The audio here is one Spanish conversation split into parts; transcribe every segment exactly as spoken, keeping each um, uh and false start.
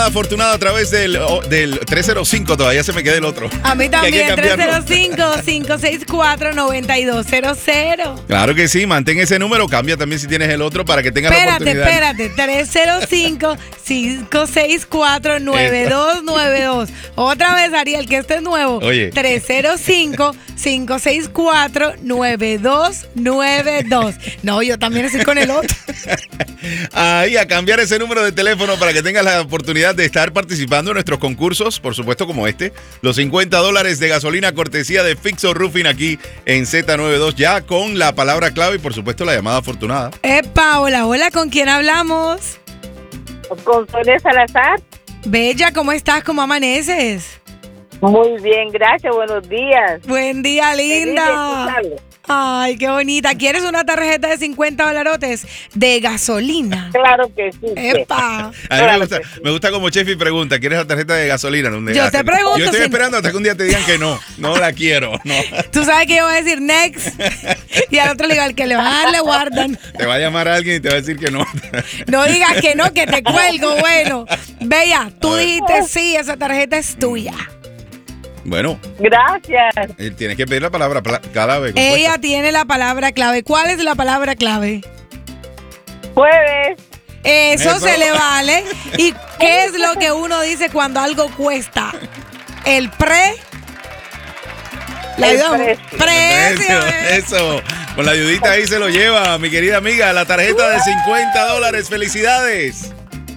Afortunado a través del, oh, del tres cero cinco, todavía se me queda el otro. A mí también, tres cero cinco, cinco seis cuatro, nueve dos cero cero. Claro que sí, mantén ese número, cambia también si tienes el otro para que tengas espérate, la oportunidad. Espérate, espérate, tres cero cinco, cinco seis cuatro, nueve dos nueve dos. Otra vez, Ariel, que este es nuevo. Oye. tres cero cinco, cinco seis cuatro, nueve dos nueve dos. No, yo también estoy con el otro. Ahí, a cambiar ese número de teléfono para que tengas la oportunidad de estar participando en nuestros concursos, por supuesto como este, los cincuenta dólares de gasolina cortesía de Fixo Roofing aquí en Z noventa y dos, ya con la palabra clave y por supuesto la llamada afortunada. Epa, hola, hola, ¿con quién hablamos? Con Sonia Salazar. Bella, ¿cómo estás? ¿Cómo amaneces? Muy bien, gracias, buenos días. Buen día, linda. Ay, qué bonita. ¿Quieres una tarjeta de cincuenta dolarotes de gasolina? Claro que sí. ¡Epa! A mí Claro me gusta, que sí. me gusta como Chefi pregunta, ¿quieres la tarjeta de gasolina? ¿Dónde Yo hacen? te pregunto Yo estoy si- esperando hasta que un día te digan que no, no la quiero. No. Tú sabes que yo voy a decir next y al otro le digo, al que le van a dar le guardan. Te va a llamar alguien y te va a decir que no. No digas que no, que te cuelgo. Bueno, Bella, tú dijiste sí, esa tarjeta es tuya. Bueno, Gracias. eh, tienes que pedir la palabra pla- clave. Ella tiene la palabra clave. ¿Cuál es la palabra clave? Jueves. Eso, Eso. se le vale. ¿Y qué es lo que uno dice cuando algo cuesta? El pre... ¿Le El ayudamos? precio. Precio. eh. Eso, con la ayudita ahí se lo lleva, mi querida amiga, la tarjeta de cincuenta dólares. ¡Felicidades!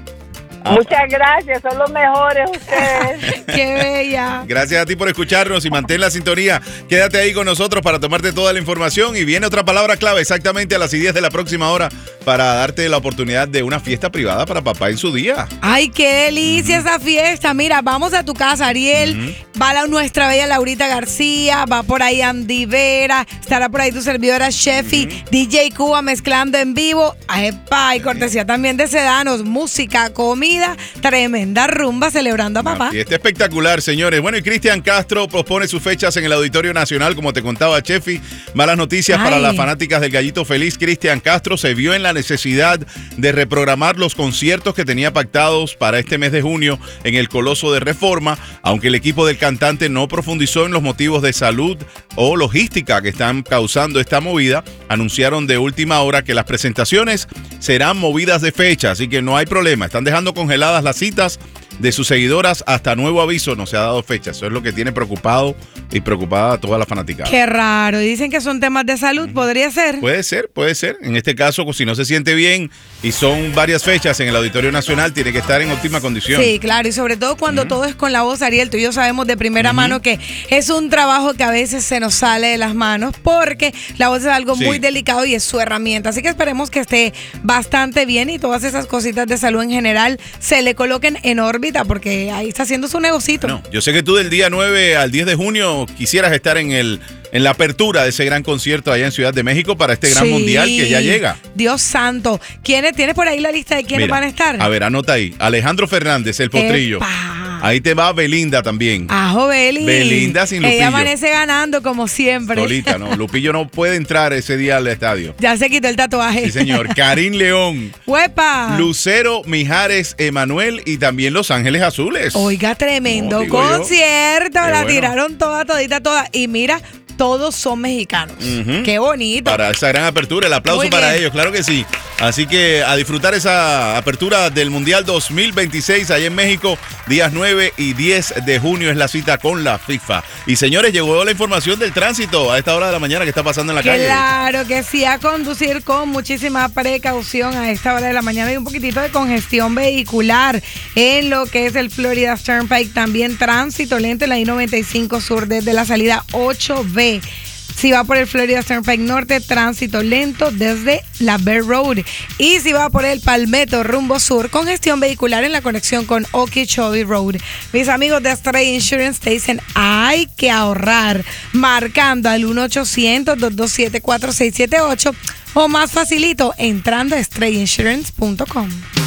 Muchas gracias, son los mejores ustedes. Qué bella. Gracias a ti por escucharnos y mantén la sintonía. Quédate ahí con nosotros para tomarte toda la información y viene otra palabra clave exactamente a las diez de la próxima hora para darte la oportunidad de una fiesta privada para papá en su día. Ay, qué delicia esa fiesta. Mira, vamos a tu casa, Ariel. Va la, nuestra bella Laurita García, va por ahí Andy Vera, estará por ahí tu servidora Sheffy, D J Cuba mezclando en vivo. Epa, y cortesía también de Sedanos, música, comida, tremenda rumba celebrando a papá. Y está espectacular, señores. Bueno, y Cristian Castro pospone sus fechas en el Auditorio Nacional, como te contaba Chefi. Malas noticias Ay. para las fanáticas del Gallito Feliz. Cristian Castro se vio en la necesidad de reprogramar los conciertos que tenía pactados para este mes de junio en el Coloso de Reforma, aunque el equipo del cantante no profundizó en los motivos de salud o logística que están causando esta movida. Anunciaron de última hora que las presentaciones serán movidas de fecha, así que no hay problema. Están dejando congeladas las citas de sus seguidoras hasta nuevo aviso. No se ha dado fecha. Eso es lo que tiene preocupado y preocupada a toda la fanaticada. Qué raro. Dicen que son temas de salud. ¿Podría ser? Puede ser, puede ser. En este caso, si no se siente bien y son varias fechas en el Auditorio Nacional, tiene que estar en óptima condición. Sí, claro, y sobre todo cuando uh-huh. todo es con la voz, Ariel, tú y yo sabemos de primera uh-huh. mano que es un trabajo que a veces se nos sale de las manos porque la voz es algo sí. muy delicado y es su herramienta. Así que esperemos que esté bastante bien y todas esas cositas de salud en general se le coloquen en órbita porque ahí está haciendo su negocito. No, yo sé que tú del día nueve al diez de junio quisieras estar en el en la apertura de ese gran concierto allá en Ciudad de México para este gran sí. mundial que ya llega. Dios santo. ¿Quiénes, ¿Tienes por ahí la lista de quiénes Mira, van a estar? A ver, anota ahí. Alejandro Fernández, el potrillo. ¡Epa! Ahí te va Belinda también. Ajo, Beli. Belinda sin Lupillo. Ella amanece ganando como siempre. Solita, ¿no? Lupillo no puede entrar ese día al estadio. Ya se quitó el tatuaje. Sí, señor. Karim León. ¡Huepa! Lucero, Mijares, Emanuel y también Los Ángeles Azules. Oiga, tremendo no, concierto. La bueno. tiraron toda, todita, toda. Y mira, todos son mexicanos. Uh-huh. Qué bonito. Para esa gran apertura, el aplauso Muy para bien. ellos, claro que sí. Así que a disfrutar esa apertura del Mundial dos mil veintiséis allá en México, días nueve y diez de junio es la cita con la FIFA. Y señores, llegó la información del tránsito a esta hora de la mañana que está pasando en la claro calle. Claro que sí, a conducir con muchísima precaución a esta hora de la mañana. Hay un poquitito de congestión vehicular en lo que es el Florida Turnpike. También tránsito lento en la I noventa y cinco Sur desde la salida ocho B. Si va por el Florida Turnpike Norte, tránsito lento desde la Bear Road. Y si va por el Palmetto rumbo sur, congestión vehicular en la conexión con Okeechobee Road. Mis amigos de Stray Insurance te dicen, hay que ahorrar marcando al uno ochocientos, dos dos siete, cuatro seis siete ocho o más facilito entrando a stray insurance punto com.